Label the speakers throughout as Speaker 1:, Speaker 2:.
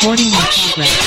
Speaker 1: Recording in progress.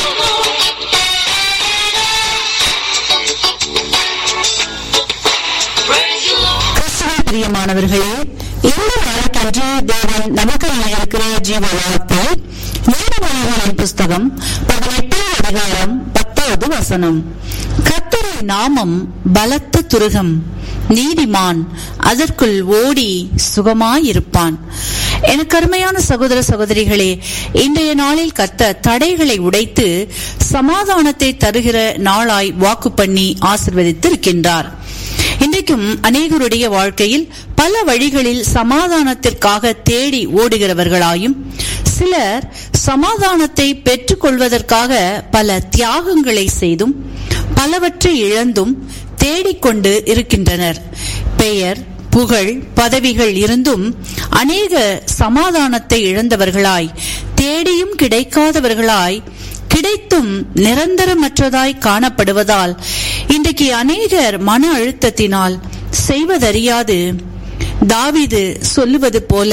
Speaker 2: கிறிஸ்துவில் பிரியமானவர்களே, இந்த நாளுக்கென்று தேவன் நமக்கு இருக்கிற ஜீவ வார்த்தை நீதிமொழிகளின் புஸ்தகம் 18 அதிகாரம் 10வது வசனம். கர்த்தரின் நாமம் பலத்த துருகம், நீதிமான் அதற்குள் ஓடி சுகமாயிருப்பான். எனக்கு அருமையான சகோதர சகோதரிகளே, இன்றைய நாளில் கர்த்தர் தடைகளை உடைத்து சமாதானத்தை தருகிற நாளாய் வாக்கு பண்ணி ஆசீர்வதித்திருக்கின்றார். இன்றைக்கும் அநேகருடைய வாழ்க்கையில் பல வழிகளில் சமாதானத்திற்காக தேடி ஓடுகிறவர்களாயும், சிலர் சமாதானத்தை பெற்றுக் கொள்வதற்காக பல தியாகங்களை செய்தும் பலவற்றை இழந்தும் தேடிக்கொண்டு இருக்கின்றனர். பெயர், புகழ், பதவிகள் இருந்தும் அநேக சமாதானத்தை இழந்தவர்களாய், தேடியும் கிடைக்காதவர்களாய், கிடைத்தும் நிரந்தரமற்றதாய் காணப்படுவதால் இன்றைக்கு அநேகர் மன அழுத்தத்தினால் செய்வதறியாது தாவீது சொல்லுவது போல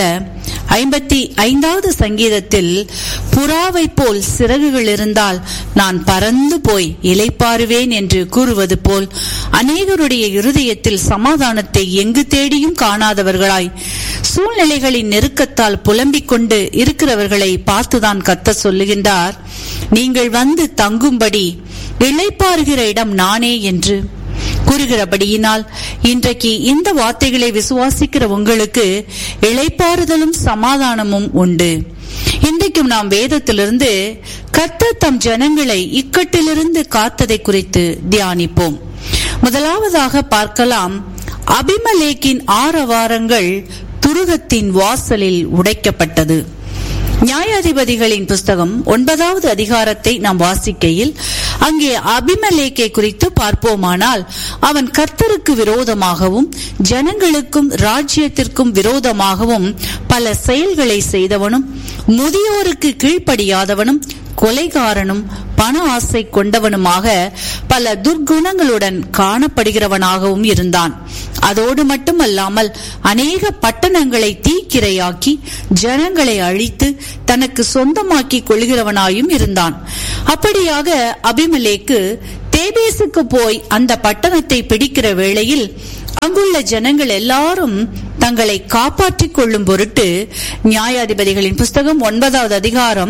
Speaker 2: 55வது சங்கீதத்தில், புறாவை போல் சிறகுகள் இருந்தால் நான் பறந்து போய் இளைப்பாறுவேன் என்று கூறுவது போல் அநேகருடைய இருதயத்தில் சமாதானத்தை எங்கு தேடியும் காணாதவர்களாய், சூழ்நிலைகளின் நெருக்கத்தால் புலம்பிக் கொண்டு இருக்கிறவர்களை பார்த்துதான் கர்த்தர் சொல்லுகின்றார், நீங்கள் வந்து தங்கும்படி இளைப்பாறுகிற இடம் நானே என்று கூறுகிறபடியினால் இன்றைக்கு இந்த வார்த்தைகளை விசுவாசிக்கிற உங்களுக்கு இளைப்பாறுதலும் சமாதானமும் உண்டு. இன்றைக்கும் நாம் வேதத்திலிருந்து கர்த்தர் தம் ஜனங்களை இக்கட்டிலிருந்து காத்ததை குறித்து தியானிப்போம். முதலாவதாக பார்க்கலாம், அபிமெலேக்கின் ஆரவாரங்கள் துருகத்தின் வாசலில் உடைக்கப்பட்டது. நியாயாதிபதிகளின் புஸ்தகம் 9வது அதிகாரத்தை நாம் வாசிக்கையில் அங்கே அபிமெலேக்கை குறித்து பார்ப்போமானால், அவன் கர்த்தருக்கு விரோதமாகவும் ஜனங்களுக்கும் ராஜ்யத்திற்கும் விரோதமாகவும் பல செயல்களை செய்தவனும், முதியோருக்கு கீழ்ப்படியாதவனும், கொலைகாரனும், பண ஆசை கொண்டவனுமாக பல துர்குணங்களுடன் காணப்படுகிறவனாகவும் இருந்தான். அதோடு மட்டுமல்லாமல் அநேக பட்டணங்களை தீக்கிரையாக்கி ஜனங்களை அழித்து தனக்கு சொந்தமாக்கிக் கொள்கிறவனாயும் இருந்தான். அப்படியாக அபிமெலேக்கு தேபேசுக்கு போய் அந்த பட்டணத்தை பிடிக்கிற வேளையில் அங்குள்ள ஜனங்கள் எல்லாரும் தங்களை காப்பாற்றிக் கொள்ளும் பொருட்டு நியாயாதிபதிகளின் புஸ்தகம் 9வது அதிகாரம்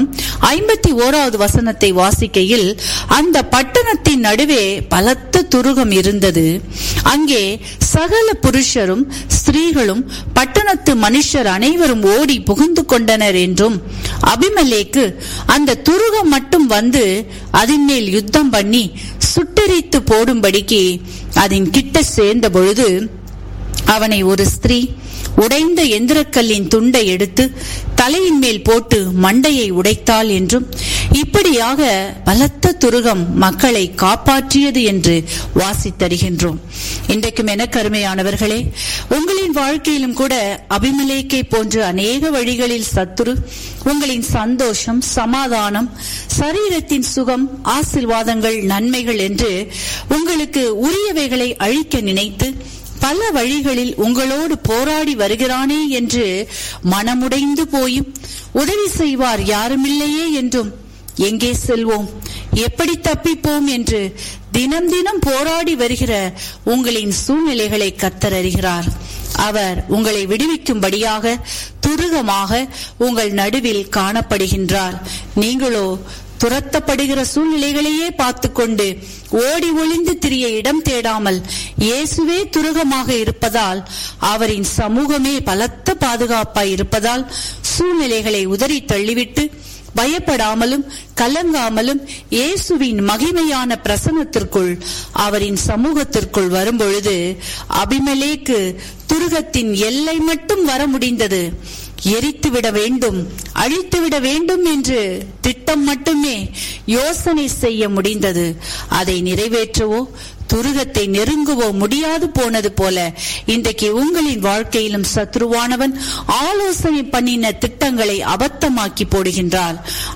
Speaker 2: 51வது வசனத்தை வாசிக்கையில், அந்த பட்டணத்தின் நடுவே பலத்த துருகம் இருந்தது. அங்கே சகல புருஷரும் ஸ்திரீகளும் பட்டணத்து மனுஷர் அனைவரும் ஓடி புகுந்து கொண்டனர் என்றும், அபிமெலேக்கு அந்த துருகம் மட்டும் வந்து அதன் மேல் யுத்தம் பண்ணி சுட்டெரித்து போடும்படிக்கு அதன் கிட்ட சேர்ந்த பொழுது அவனை ஒரு ஸ்திரீ உடைந்த எந்திரக்கல்லின் துண்டை எடுத்து தலையின் மேல் போட்டு மண்டையை உடைத்தாள் என்றும், இப்படியாக பலத்த துருகம் மக்களை காப்பாற்றியது என்று வாசித்தருகின்றோம். இன்றைக்கும் எனக்கு அருமையானவர்களே, உங்களின் வாழ்க்கையிலும் கூட அபிமெலேக்கை போன்று அநேக வழிகளில் சத்துரு உங்களின் சந்தோஷம், சமாதானம், சரீரத்தின் சுகம், ஆசீர்வாதங்கள், நன்மைகள் என்று உங்களுக்கு உரியவைகளை அழிக்க நினைத்து பல வழிகளில் உங்களோடு போராடி வருகிறானே என்று மனமுடைந்து போயும், உதவி செய்வார் யாருமில்லையே என்றும், எங்கே செல்வோம், எப்படி தப்பிப்போம் என்று தினம் தினம் போராடி வருகிற உங்களின் சூழ்நிலைகளை கர்த்தர் அறிகிறார். அவர் உங்களை விடுவிக்கும்படியாக துருகமாக உங்கள் நடுவில் காணப்படுகின்றார். நீங்களோ துரத்தப்படுகிற சூழ்நிலைகளையே பார்த்து கொண்டு ஓடி ஒளிந்து திரிய இடம் தேடாமல், இயேசுவே துருகமாக இருப்பதால், அவரின் சமூகமே பலத்த பாதுகாப்பாய் இருப்பதால் சூழ்நிலைகளை உதறி தள்ளிவிட்டு பயப்படாமலும் கலங்காமலும் இயேசுவின் மகிமையான பிரசன்னத்திற்குள், அவரின் சமூகத்திற்குள் வரும்பொழுது அபிமெலேக்கு துருகத்தின் எல்லை மட்டும் வர முடிந்தது. எரித்துவிட வேண்டும், அழித்துவிட வேண்டும் என்று திட்டம் மட்டுமே யோசனை செய்ய முடிந்தது. அதை நிறைவேற்றவோ துருகத்தை நெருங்கவோ முடியாது போனது போல இன்றைக்கு உங்களின் வாழ்க்கையிலும் சத்ருவானவன் ஆலோசனை பண்ணின திட்டங்களை அபத்தமாக்கி போடுகின்றார்.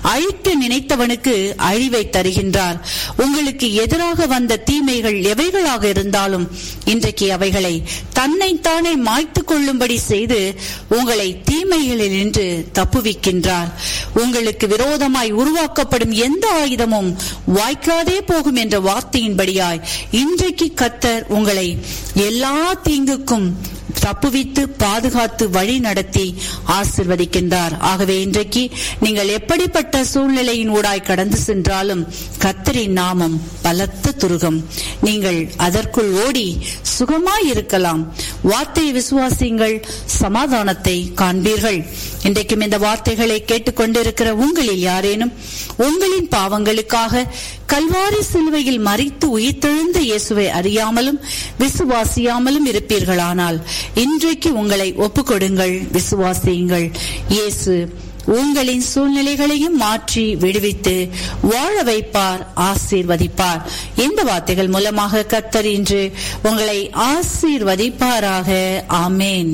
Speaker 2: அழிக்க நினைத்தவனுக்கு அழிவை தருகின்றார். உங்களுக்கு எதிராக வந்த தீமைகள் எவைகளாக இருந்தாலும் இன்றைக்கு அவைகளை தன்னைத்தானே மாய்த்து கொள்ளும்படி செய்து உங்களை தீமைகளில் நின்று தப்புவிக்கின்றார். உங்களுக்கு விரோதமாய் உருவாக்கப்படும் எந்த ஆயுதமும் வாய்க்காதே போகும் என்ற வார்த்தையின்படியாய் இன்றைக்கு கர்த்தர் உங்களை எல்லா தீங்குக்கும் தப்புவித்து பாதுகாத்து வழி நடத்தி ஆசீர்வதிக்கின்றார். ஆகவே இன்றைக்கு நீங்கள் எப்படிப்பட்ட சூழ்நிலையின் ஊடாய் கடந்து சென்றாலும் கர்த்தரின் நாமம் பலத்த துருகம். நீங்கள் அதற்குள் ஓடி சுகமாய் இருக்கலாம். வார்த்தையை விசுவாசியுங்கள், சமாதானத்தை காண்பீர்கள். இன்றைக்கும் இந்த வார்த்தைகளை கேட்டுக்கொண்டிருக்கிற உங்களில் யாரேனும் உங்களின் பாவங்களுக்காக கல்வாரி சிலுவையில் மரித்து உயிர்த்தெழுந்த இயேசுவை அறியாமலும் விசுவாசியாமலும் இருப்பீர்களானால் இன்றைக்கு உங்களை ஒப்புக்கொடுங்கள், விசுவாசியுங்கள். இயேசு உங்களின் சூழ்நிலைகளையும் மாற்றி விடுவித்து வாழ வைப்பார், ஆசீர்வதிப்பார். இந்த வார்த்தைகள் மூலமாக கர்த்தர் இன்று உங்களை ஆசீர்வதிப்பாராக. ஆமேன்.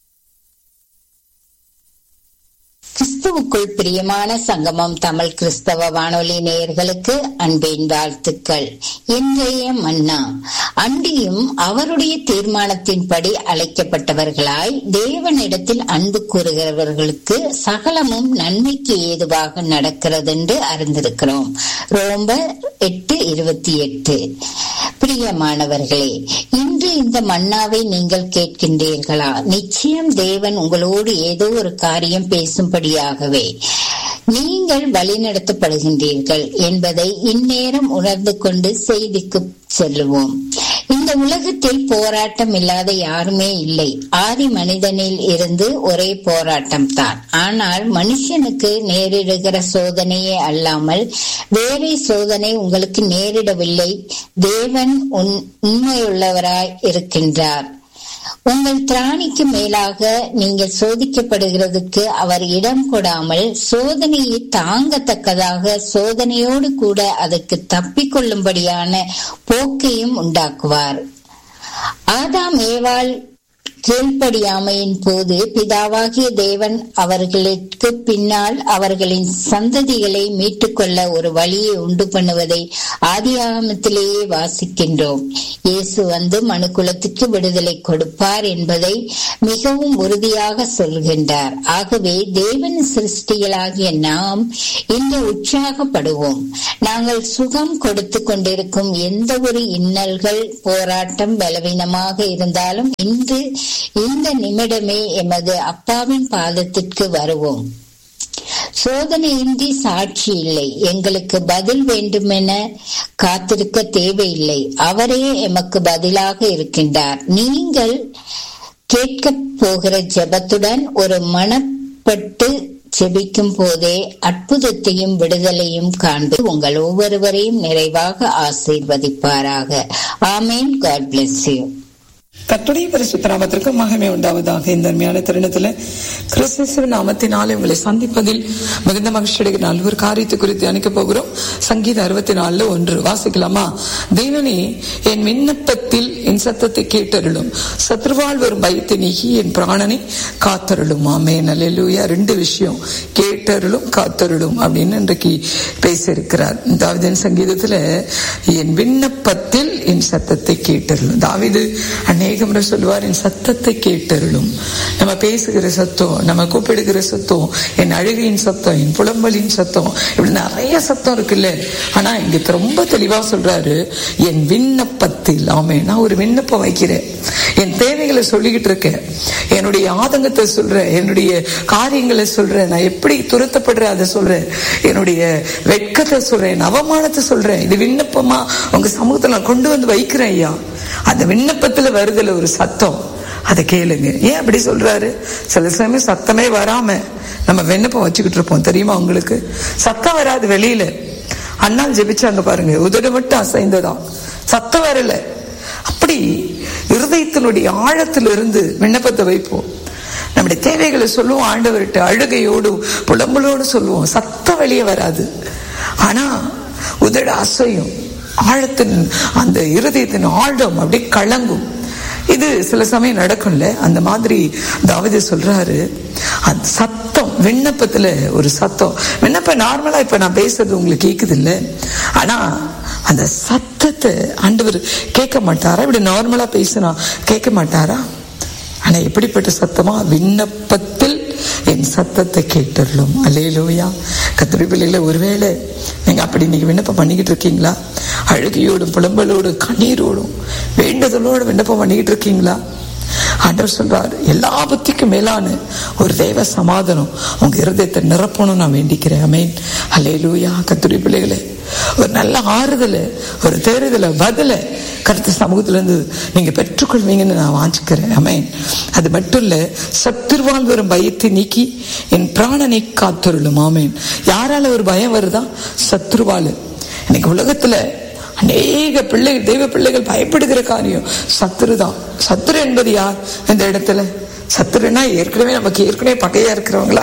Speaker 1: கிறிஸ்துவுக்குள் பிரியமான சங்கமம் தமிழ் கிறிஸ்தவ வானொலி நேயர்களுக்கு அன்பின் வாழ்த்துக்கள். இன்றைய மன்னா. அன்றியும் அவருடைய தீர்மானத்தின்படி அழைக்கப்பட்டவர்களாய் தேவனிடத்தில் அன்பு கூறுகிறவர்களுக்கு சகலமும் நன்மைக்கு ஏதுவாக நடக்கிறது என்று அறிந்திருக்கிறோம். ரோமர் 8:28. பிரியமானவர்களே, இன்று இந்த மன்னாவை நீங்கள் கேட்கின்றீர்களா? நிச்சயம் தேவன் உங்களோடு ஏதோ ஒரு காரியம் பேசும்படியாகவே நீங்கள் வழிநடத்தப்படுகின்றீர்கள் என்பதை இந்நேரம் உணர்ந்து கொண்டு செய்திக்கு செல்லுவோம். இந்த உலகத்தில் போராட்டம் இல்லாத யாருமே இல்லை. ஆதி மனிதனில் இருந்து ஒரே போராட்டம் தான். ஆனால் மனுஷனுக்கு நேரிடுகிற சோதனையே அல்லாமல் வேறே சோதனை உங்களுக்கு நேரிடவில்லை. தேவன் உண்மையுள்ளவராய் இருக்கின்றார். உங்கள் திராணிக்கு மேலாக நீங்கள் சோதிக்கப்படுகிறதுக்கு அவர் இடம் கொடாமல் சோதனையை தாங்கத்தக்கதாக சோதனையோடு கூட அதற்கு தப்பிக்கொள்ளும்படியான போக்கையும் உண்டாக்குவார். ஆதாம் ஏவாள் கீழ்ப்படியாமையின் போது பிதாவாகிய தேவன் அவர்களுக்கு பின்னால் அவர்களின் சந்ததிகளை மீட்டுக்கொள்ள ஒரு வழியை உண்டு பண்ணுவதை ஆதியாகமத்திலேயே வாசிக்கின்றோம். இயேசு வந்து மனுக்குலத்துக்கு விடுதலை கொடுப்பார் என்பதை மிகவும் உறுதியாக சொல்கின்றார். ஆகவே தேவன் சிருஷ்டிகளாகிய நாம் இன்று உற்சாகப்படுவோம். நாங்கள் சுகம் கொடுத்து கொண்டிருக்கும் எந்த ஒரு இன்னல்கள், போராட்டம், பலவீனமாக இருந்தாலும் இன்று இந்த நிமிடமே எமது அப்பாவின் பாதத்திற்கு வருவோம். சோதனையின்றி சாட்சி இல்லை. எங்களுக்கு பதில் வேண்டுமென காத்திருக்க தேவையில்லை. அவரே எமக்கு பதிலாக இருக்கின்றார். நீங்கள் கேட்க போகிற ஜெபத்துடன் ஒரு மனப்பட்டு ஜெபிக்கும் போதே அற்புதத்தையும் விடுதலையும் காண்பு உங்கள் ஒவ்வொருவரையும் நிறைவாக ஆசீர்வதிப்பாராக. ஆமேன். God bless you.
Speaker 3: கர்த்தருடைய பரிசுத்த நாமத்திற்கு மகிமை உண்டாவதாக. இந்த அருமையான தருணத்துல கிறிஸ்து நாமத்தினாலே உங்களை சந்திப்பதில் மிகுந்த மகிழ்ச்சி நாள் ஒரு காரியத்தை குறித்து அனுப்ப போகிறோம். சங்கீதம் 64:1 வாசிக்கலாமா? தேவனே, என் விண்ணப்பத்தில் என் சத்தத்தை கேட்டருளும், சத்ருவால் வரும் பயத்தை நீக்கி என் பிராணனை காத்தருளும். ஆமென். அல்லேலூயா. 2 விஷயம், கேட்டருளும் காத்தருளும் அப்படின்னு இன்றைக்கு பேசியிருக்கிறார். தாவீதின் சங்கீதத்துல என் விண்ணப்பத்தில் என் சத்தத்தை கேட்டருளும். தாவீது அநேக முறை சொல்லுவார், என் சத்தத்தை கேட்டருளும். நம்ம பேசுகிற சத்தம், நம்ம கூப்பிடுகிற சத்தம், என் அழுகையின் சத்தம், என் புலம்பலின் சத்தம், இப்படி நிறைய சத்தம் இருக்குல்ல. ஆனா இங்க ரொம்ப தெளிவா சொல்றாரு, என் விண்ணப்பத்தில். ஆமென். நான் ஒரு விண்ணப்பம் வைக்கிறேன், என் தேவைகளை சொல்லிக்கிட்டு இருக்கேன், என்னுடைய ஆதங்கத்தை சொல்றேன், என்னுடைய காரியங்களை சொல்றேன், நான் எப்படி துரத்தப்படுறேன் அதை சொல்றேன், என்னுடைய வெட்கத்தை சொல்றேன், அவமானத்தை சொல்றேன். இது விண்ணப்பமா உங்க சமூகத்துல நான் கொண்டு வந்து வைக்கிறேன் ஐயா. அந்த விண்ணப்பத்துல வருதுல ஒரு சத்தம், அதை கேளுங்க. ஏன் அப்படி சொல்றாரு? சில சமயம் சத்தமே வராம நம்ம விண்ணப்பம் வச்சுக்கிட்டு இருப்போம். தெரியுமா உங்களுக்கு? சத்தம் வராது வெளியில. அண்ணால் ஜெபிச்சாங்க பாருங்க, உதடு மட்டும் அசைந்ததான், சத்தம் வரல. அப்படி இருதயத்தினுடைய ஆழத்திலிருந்து விண்ணப்பத்தை வைப்போம். நம்முடைய தேவைகளை சொல்லுவோம் ஆண்டவர்கிட்ட, அழுகையோடு புலம்பலோடு சொல்லுவோம். சத்தம் வெளியே வராது, ஆனா உதடு அசையும். ஆழத்தின் அந்த இருதயத்தின் ஆழம் அப்படி கலங்கும். இது சில சமயம் நடக்கும்ல. அந்த மாதிரி தாவீது சொல்றாரு, அந்த சத்தம், விண்ணப்பத்துல ஒரு சத்தம். விண்ணப்பம் நார்மலா இப்ப நான் பேசுறது உங்களுக்கு கேக்குது இல்ல, ஆனா அந்த சத்தத்தை ஆண்டவர் கேட்க மாட்டாரா? இப்படி நார்மலா பேசினா கேட்க மாட்டாரா? ஆனா எப்படிப்பட்ட சத்தமா? விண்ணப்பத்தில் என் சத்தத்தை கேட்டுள்ளோம். அல்லேலூயா. கர்த்தருடைய பிள்ளைகளே, ஒருவேளை நீங்க அப்படி நீங்க விண்ணப்பம் பண்ணிக்கிட்டு இருக்கீங்களா? அழுகையோடும் புலம்பலோடும் கண்ணீரோடும் வேண்டுதலோடு விண்ணப்பம் பண்ணிக்கிட்டு இருக்கீங்களா? ஆண்டவர் சொல்றாரு, எல்லா புத்திக்கும் மேலான ஒரு தேவ சமாதானம் உங்க இருதயத்தை நிரப்பணும் நான் வேண்டிக்கிறேன். ஆமென். அல்லேலூயா. கர்த்தருடைய பிள்ளைகளே, ஒரு நல்ல ஆறுதல, ஒரு தேறுதல, பதில கர்த்தர் சமூகத்துல இருந்து நீங்க பெற்றுக்கொள்வீங்கன்னு நான் வாஞ்சிக்கிறேன். ஆமென். அது மட்டும் இல்ல, சத்துருவால் வரும் பயத்தை நீக்கி என் பிராணனை காத்தருளும். ஆமென். யாரால ஒரு பயம் வருதா? சத்துருவால. இன்னைக்கு உலகத்துல அநேக பிள்ளைகள், தெய்வ பிள்ளைகள் பயப்படுகிற காரியம் சத்துரு தான். சத்துரு என்பது யார் இந்த இடத்துல? சத்துருன்னா ஏற்கனவே நமக்கு ஏற்கனவே பகையா இருக்கிறவங்களா?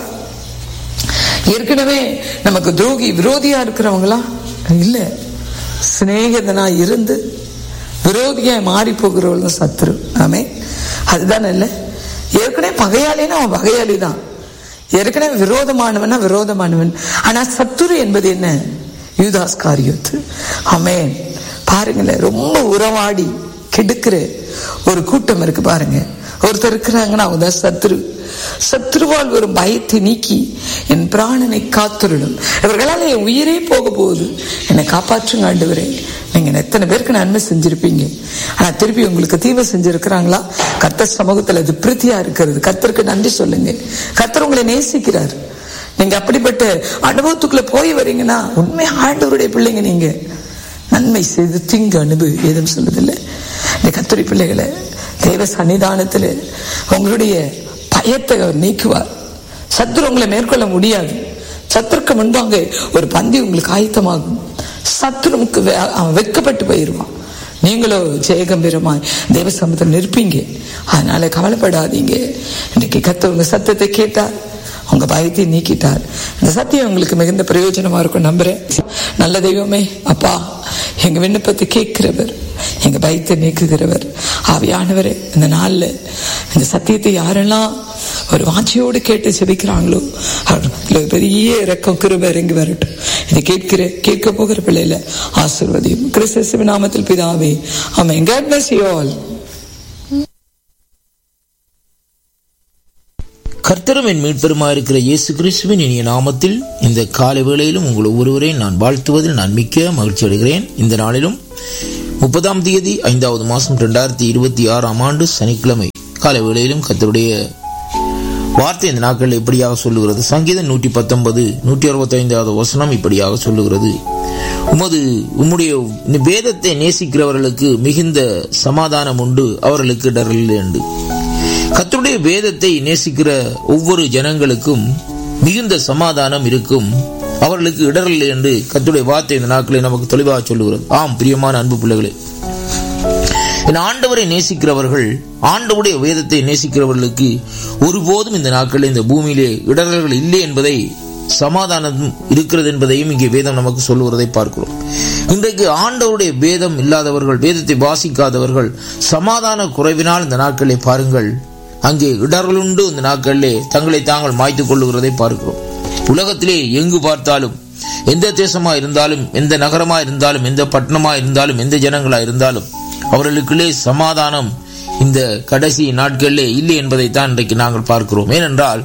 Speaker 3: ஏற்கனவே நமக்கு துரோகி விரோதியா இருக்கிறவங்களா? இல்ல, சிநேகிதனா இருந்து விரோதியா மாறி போகிறவங்க சத்துரு. ஆமே, அதுதான் இல்ல. ஏற்கனவே பகையாளினா அவன் பகையாளி தான், ஏற்கனவே விரோதமானவனா விரோதமானவன். ஆனா சத்துரு என்பது என்ன? யூதாஸ் காரியோத்து. ஆமென். பாருங்களேன், ரொம்ப உறவாடி கெடுக்கிற ஒரு கூட்டம் இருக்கு பாருங்க. ஒருத்தர் இருக்கிறாங்கன்னா அவங்க தான் சத்துரு. சத்துருவால் ஒரு பயத்தை நீக்கி என் பிராணனை காத்துருடும். இவர்களால் என் உயிரே போக போகுது, என்னை காப்பாற்றுங்க ஆண்டவரே. நீங்க எத்தனை பேருக்கு நன்மை செஞ்சிருப்பீங்க, ஆனா திருப்பி உங்களுக்கு தீமை செஞ்சிருக்கிறாங்களா? கர்த்தர் சமூகத்துல அது பிரீதியா இருக்கிறது. கர்த்தருக்கு நன்றி சொல்லுங்க. கர்த்தர் உங்களை நேசிக்கிறார். நீங்க அப்படிப்பட்ட அனுபவத்துக்குள்ள போய் வரீங்கன்னா உண்மை ஆண்டவருடைய பிள்ளைங்க. நீங்க நன்மை செய்து தீங்கு அனுபவி ஏதும் சொல்லுதில்லை. இந்த கர்த்தருடைய பிள்ளைகளை தேவ சன்னிதானத்துல உங்களுடைய பயத்தை அவர் நீக்குவார். சத்துரு உங்களை மேற்கொள்ள முடியாது. சத்துருக்கு முன்பாக ஒரு பந்தி உங்களுக்கு ஆயத்தமாகும். சத்துருவுக்கு அவன் வெட்கப்பட்டு போயிருவான். நீங்களோ ஜெயகம்பீரமாய் தேவ சமூகத்தில் நிற்பீங்க. அதனால கவலைப்படாதீங்க. இன்னைக்கு கர்த்தர் உங்க சத்தத்தை கேட்டார், உங்க பயத்தை நீக்கிட்டார். இந்த சத்தியம் உங்களுக்கு மிகுந்த பிரயோஜனமா இருக்கும் நம்புறேன். நல்ல தெய்வமே, அப்பா, எங்க விண்ணப்பத்தை கேட்கிறவர், எங்க பயத்தை நீக்குகிறவர், ஆவியானவரே, இந்த நாள்ல இந்த சத்தியத்தை யாரெல்லாம் ஒரு வாஞ்சியோடு கேட்டு செபிக்கிறாங்களோ அவர்களுக்கு பெரிய இரக்கம் கிருபை இறங்கி வரட்டும். இதை கேட்க போகிற பிள்ளைல ஆசீர்வதியும் கிறிஸ்து நாமத்தில் பிதாவே, ஆமென். God bless you all.
Speaker 4: கர்த்தரும் என் மீட்பெருமா இருக்கிற இயேசு கிறிஸ்துவின் இனிய நாமத்தில் இந்த காலை வேளையிலும் உங்கள் ஒருவரை நான் வாழ்த்துவதில் நான் மிக்க மகிழ்ச்சி அடைகிறேன். இந்த நாளிலும் 30ஆம் தேதி 5வது மாதம் 2026ஆம் ஆண்டு சனிக்கிழமை காலை வேளையிலும் கர்த்தருடைய வார்த்தை இந்த நாட்களில் இப்படியாக சொல்லுகிறது. சங்கீதம் 119 165வது வசனம் இப்படியாக சொல்லுகிறது. உம்முடைய வேதத்தை நேசிக்கிறவர்களுக்கு மிகுந்த சமாதானம் உண்டு, அவர்களுக்கு இடரில்லை என்று. கர்த்தருடைய வேதத்தை நேசிக்கிற ஒவ்வொரு ஜனங்களுக்கும் மிகுந்த சமாதானம் இருக்கும், அவர்களுக்கு இடரில்லை என்று கர்த்தருடைய வார்த்தை இந்த நாட்களை நமக்கு தெளிவாக சொல்லுகிறது. ஆம் பிரியமான அன்பு பிள்ளைகளே, என் ஆண்டவரை நேசிக்கிறவர்கள், ஆண்டவருடைய வேதத்தை நேசிக்கிறவர்களுக்கு ஒருபோதும் இந்த நாட்களில் இந்த பூமியிலே இடர்கள் இல்லை என்பதை, சமாதானம் இருக்கிறது என்பதையும் இங்கே வேதம் நமக்கு சொல்லுவதை பார்க்கிறோம். இன்றைக்கு ஆண்டவருடைய வேதம் இல்லாதவர்கள், வேதத்தை வாசிக்காதவர்கள் சமாதான குறைவினால் இந்த நாட்களை பாருங்கள் அங்கே இடர்களுண்டு இந்த நாட்களிலே தங்களை தாங்கள் மாய்த்துக் கொள்ளுகிறதை பார்க்கிறோம். உலகத்திலே எங்கு பார்த்தாலும், எந்த தேசமா இருந்தாலும், எந்த நகரமா இருந்தாலும், எந்த பட்டணமா இருந்தாலும், எந்த ஜனங்களா இருந்தாலும் அவர்களுக்குள்ளே சமாதானம் இந்த கடைசி நாட்களிலே இல்லை என்பதைத்தான் இன்றைக்கு நாங்கள் பார்க்கிறோம். ஏனென்றால்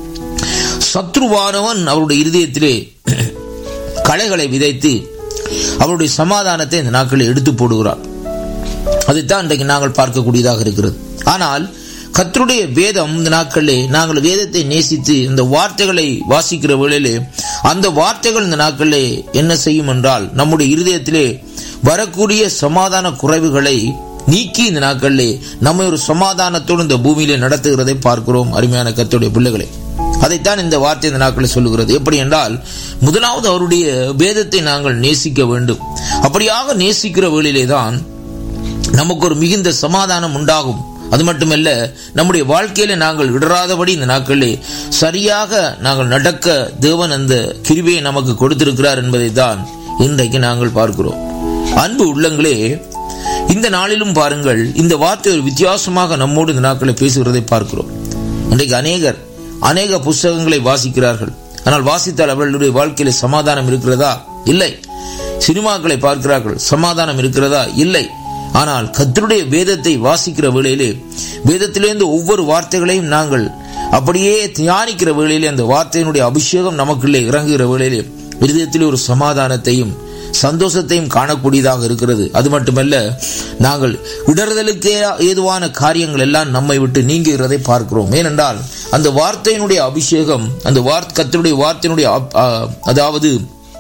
Speaker 4: சத்ருவானவன் அவருடைய இருதயத்திலே களைகளை விதைத்து அவருடைய சமாதானத்தை இந்த நாட்களில் எடுத்து போடுகிறார். அதைத்தான் இன்றைக்கு நாங்கள் பார்க்கக்கூடியதாக இருக்கிறது. ஆனால் கர்த்தருடைய வேதம் இந்த நாட்களிலே நாங்கள் வேதத்தை நேசித்து இந்த வார்த்தைகளை வாசிக்கிற வேளையிலே அந்த வார்த்தைகள் இந்த நாட்களிலே என்ன செய்யும் என்றால் நம்முடைய இருதயத்திலே வரக்கூடிய சமாதான குறைவுகளை நீக்கி இந்த நாட்களிலே நம்மை ஒரு சமாதானத்தோடு இந்த பூமியிலே நடத்துகிறதை பார்க்கிறோம். அருமையான கர்த்தருடைய பிள்ளைகளை, அதைத்தான் இந்த வார்த்தை இந்த நாட்களில் சொல்லுகிறது. எப்படி என்றால், முதலாவது அவருடைய வேதத்தை நாங்கள் நேசிக்க வேண்டும். அப்படியாக நேசிக்கிற வேளையிலே தான் நமக்கு ஒரு மிகுந்த சமாதானம் உண்டாகும். அது மட்டுமல்ல, நம்முடைய வாழ்க்கையில நாங்கள் இடராதபடி இந்த நாட்களிலே சரியாக நாங்கள் நடக்க தேவன் அந்த கிருபையை நமக்கு கொடுத்திருக்கிறார் என்பதை தான் இன்றைக்கு நாங்கள் பார்க்கிறோம். அன்பு உள்ளங்களே, இந்த நாளிலும் பாருங்கள், இந்த வார்த்தை ஒரு வித்தியாசமாக நம்மோடு இந்த நாட்களை பேசுகிறதை பார்க்கிறோம். இன்றைக்கு அநேக புஸ்தகங்களை வாசிக்கிறார்கள். ஆனால் வாசித்தால் அவர்களுடைய வாழ்க்கையில சமாதானம் இருக்கிறதா? இல்லை. சினிமாக்களை பார்க்கிறார்கள், சமாதானம் இருக்கிறதா? இல்லை. ஆனால் கர்த்தருடைய வேதத்தை வாசிக்கிற வேளையிலே, வேதத்திலிருந்து ஒவ்வொரு வார்த்தைகளையும் நாங்கள் அப்படியே தியானிக்கிற வேளையிலே, அந்த வார்த்தையினுடைய அபிஷேகம் நமக்குள்ளே இறங்குகிற வேளையிலே இருதயத்திலே ஒரு சமாதானத்தையும் சந்தோஷத்தையும் காணக்கூடியதாக இருக்கிறது. அது மட்டுமல்ல, நாங்கள் இடறுதலுக்கே ஏதுவான காரியங்கள் எல்லாம் நம்மை விட்டு நீங்குகிறதை பார்க்கிறோம். ஏனென்றால் அந்த வார்த்தையினுடைய அபிஷேகம், அந்த கர்த்தருடைய வார்த்தையினுடைய அதாவது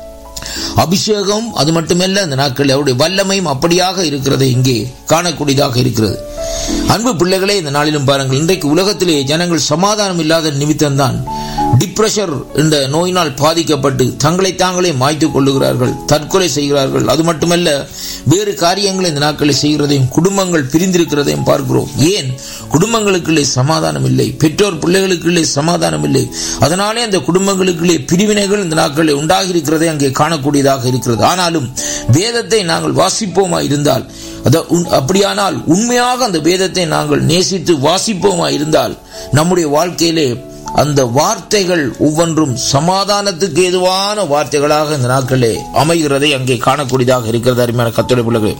Speaker 4: அபிஷேகம், அது மட்டுமல்ல அந்த நாட்களில் அவருடைய வல்லமையும் அப்படியாக இருக்கிறதை இங்கே காணக்கூடியதாக இருக்கிறது. அன்பு பிள்ளைகளே, இந்த நாளிலும் பாருங்கள், இன்றைக்கு உலகத்திலே ஜனங்கள் சமாதானம் இல்லாத நிமித்தம்தான் டிப்ரெஷர் என்ற நோயினால் பாதிக்கப்பட்டு தங்களை தாங்களே மாய்த்துக் கொள்ளுகிறார்கள், தற்கொலை செய்கிறார்கள். அது மட்டுமல்ல, வேறு காரியங்களை இந்த நாட்களை செய்கிறதையும், குடும்பங்கள் பிரிந்திருக்கிறதையும் பார்க்கிறோம். ஏன்? குடும்பங்களுக்குள்ளே சமாதானம் இல்லை, பெற்றோர் பிள்ளைகளுக்குள்ளே சமாதானம் இல்லை. அதனாலே அந்த குடும்பங்களுக்குள்ளே பிரிவினைகள் இந்த நாட்களில் உண்டாகி இருக்கிறதை அங்கே காணக்கூடியதாக இருக்கிறது. ஆனாலும் வேதத்தை நாங்கள் வாசிப்போமா இருந்தால், அப்படியானால் உண்மையாக அந்த வேதத்தை நாங்கள் நேசித்து வாசிப்போமா இருந்தால், நம்முடைய வாழ்க்கையிலே அந்த வார்த்தைகள் ஒவ்வொன்றும் சமாதானத்துக்கு ஏதுவான வார்த்தைகளாக இந்த நாட்களே அமைகிறதை அங்கே காணக்கூடியதாக இருக்கிறது. அருமையான கர்த்தருடைய பிள்ளைகளே,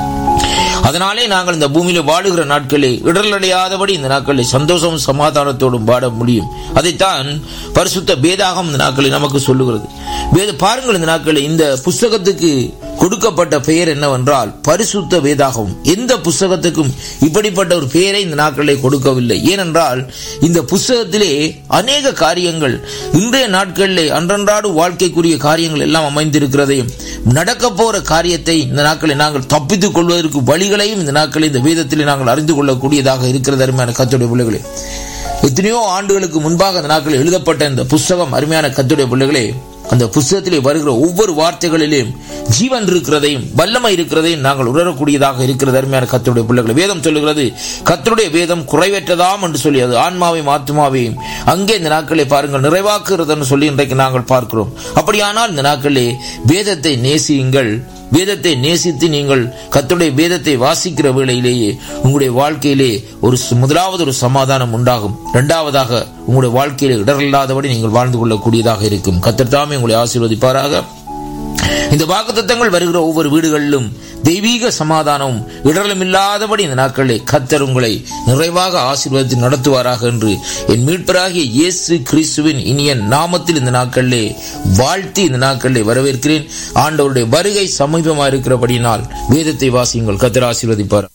Speaker 4: அதனாலே நாங்கள் இந்த பூமியில வாழுகிற நாட்களே இடரடையாதபடி இந்த நாட்களில் சந்தோஷமும் சமாதானத்தோடும் வாழ முடியும். அதைத்தான் பரிசுத்த வேதாகம் இந்த நாட்களில் நமக்கு சொல்லுகிறது. பாருங்கள், இந்த நாட்களில் இந்த புஸ்தகத்துக்கு கொடுக்கப்பட்ட பெயர் என்னவென்றால் பரிசுத்த வேதாகம். எந்த புஸ்தகத்துக்கும் இப்படிப்பட்ட ஒரு பெயரை இந்த நாட்களிலே கொடுக்கவில்லை. ஏனென்றால் இந்த புஸ்தகத்திலே அநேக காரியங்கள் இன்றைய நாட்களிலே அன்றன்றாடு வாழ்க்கைக்குரிய காரியங்கள் எல்லாம் அமைந்திருக்கிறதையும், நடக்க போற காரியத்தை இந்த நாட்களில் நாங்கள் தப்பித்துக் கொள்வதற்கு வழிகளையும் இந்த நாட்களில் இந்த வேதத்திலே நாங்கள் அறிந்து கொள்ளக்கூடியதாக இருக்கிறது. அருமையான கர்த்தருடைய பிள்ளைகளே, எத்தனையோ ஆண்டுகளுக்கு முன்பாக அந்த நாட்களில் எழுதப்பட்ட இந்த புஸ்தகம், அருமையான கர்த்தருடைய பிள்ளைகளே, அந்த புஸ்தகத்திலே வருகிற ஒவ்வொரு வார்த்தைகளிலும் ஜீவன் இருக்கிறதையும் வல்லமை இருக்கிறதையும் நாங்கள் உணரக்கூடியதாக இருக்கிறது. அருமையான கர்த்தருடைய பிள்ளைகளை, வேதம் சொல்லுகிறது, கர்த்தருடைய வேதம் குறைவற்றதாம் என்று சொல்லி அது ஆன்மாவையும் ஆத்மாவையும் அங்கே இந்த நாட்களை பாருங்கள் நிறைவாக்குகிறது சொல்லி இன்றைக்கு நாங்கள் பார்க்கிறோம். அப்படியானால் இந்த நாட்களே வேதத்தை நேசியுங்கள். வேதத்தை நேசித்து நீங்கள் கர்த்தருடைய வேதத்தை வாசிக்கிற வேளையிலேயே உங்களுடைய வாழ்க்கையிலே முதலாவது ஒரு சமாதானம் உண்டாகும். இரண்டாவதாக உங்களுடைய வாழ்க்கையிலே இடரில்லாதபடி நீங்கள் வாழ்ந்து கொள்ளக்கூடியதாக இருக்கும். கர்த்தர் தாமே உங்களை ஆசீர்வதிப்பாராக. இந்த வாக்குத்தத்தங்கள் வருகிற ஒவ்வொரு வீடுகளிலும் தெய்வீக சமாதானம் இடரலும் இல்லாதபடி இந்த நாட்களிலே கர்த்தர் உங்களை நிறைவாக ஆசீர்வதித்து நடத்துவாராக என்று என் மீட்பராகிய இயேசு கிறிஸ்துவின் இனிய நாமத்தில் இந்த நாட்களிலே வாழ்த்தி இந்த நாட்களிலே வரவேற்கிறேன். ஆண்டவருடைய வருகை சமீபமாக இருக்கிறபடியினால் வேதத்தை வாசியுங்கள். கர்த்தர் ஆசீர்வதிப்பார்.